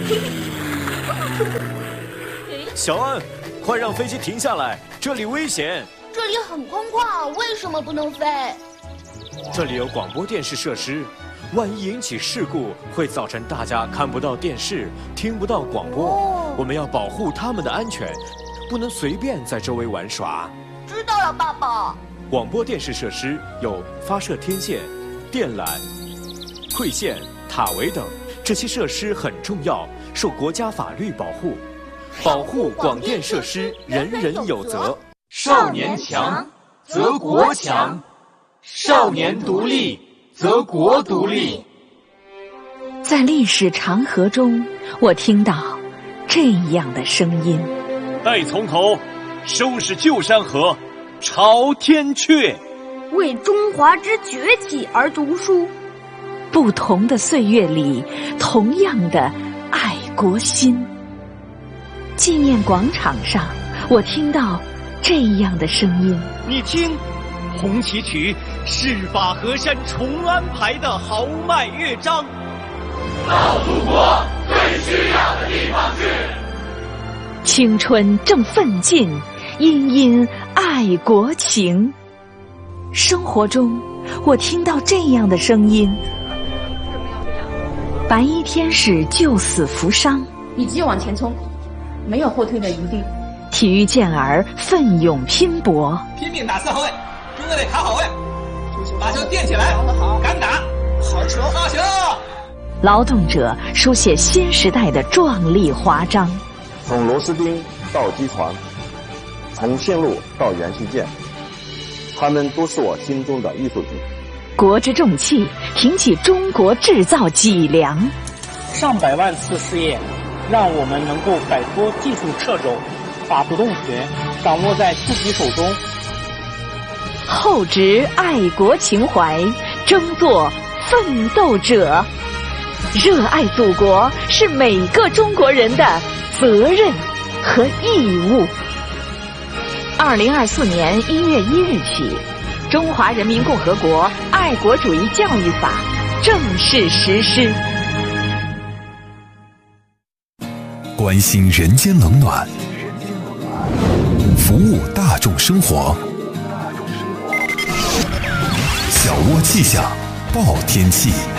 小安，快让飞机停下来，这里危险。 这里很空旷，为什么不能飞？ 这里有广播电视设施，万一引起事故，会造成大家看不到电视，听不到广播。我们要保护他们的安全，不能随便在周围玩耍。 知道了，爸爸。 广播电视设施有发射天线、电缆、馈线、塔围等，这些设施很重要，受国家法律保护。保护广电设施，人人有责。 少年强，则国强；少年独立，则国独立。 在历史长河中，我听到这样的声音： 待从头，收拾旧山河，朝天阙。 为中华之崛起而读书。 不同的岁月里，同样的爱国心。纪念广场上，我听到这样的声音： 你听，红旗曲是把河山重安排的豪迈乐章。 到祖国最需要的地方去。 青春正奋进，殷殷爱国情。生活中，我听到这样的声音：白衣天使救死扶伤， 你只有往前冲，没有后退的余地。 体育健儿奋勇拼搏， 拼命打四号位，中队得卡好位，把球垫起来，敢打，好球，好球！ 劳动者书写新时代的壮丽华章。 从螺丝钉到机床，从线路到元器件，他们都是我心中的艺术品。 国之重器，挺起中国制造脊梁。 上百万次试验，让我们能够摆脱技术掣肘，把主动权掌握在自己手中。 厚植爱国情怀，争做奋斗者。热爱祖国是每个中国人的责任和义务。2024年1月1日起，《中华人民共和国爱国主义教育法》正式实施。 关心人间冷暖，服务大众生活。小窝气象，报天气。